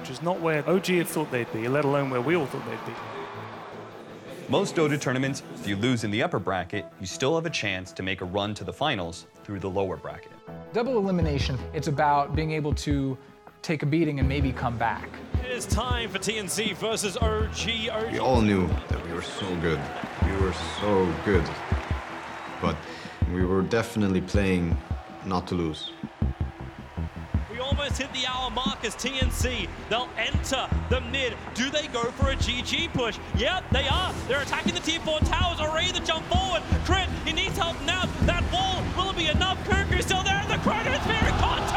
which is not where OG had thought they'd be, let alone where we all thought they'd be. Most Dota tournaments, if you lose in the upper bracket, you still have a chance to make a run to the finals through the lower bracket. Double elimination, it's about being able to take a beating and maybe come back. It is time for TNC versus OG. We all knew that we were so good. We were so good. But we were definitely playing not to lose. We almost hit the hour mark as TNC. They'll enter the mid. Do they go for a GG push? Yeah, they are. They're attacking the tier 4 towers. Already the jump forward. Crit, he needs help now. That wall, will it be enough? Kuku still there. The Chronosphere in contact.